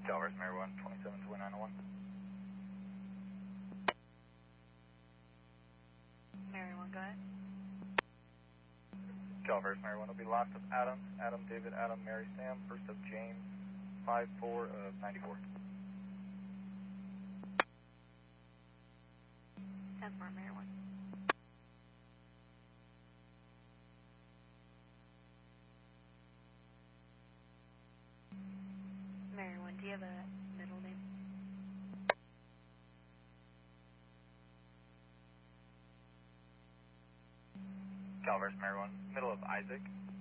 Calvers, Mary 1, 272901. Mary 1, go ahead. Calvers, Mary 1 will be last of Adam, Adam, David, Adam, Mary, Sam, first of James, 5-4 of 94. 10-4, Mary 1. Mary 1, do you have a middle name? Calvers, Mary 1, middle of Isaac,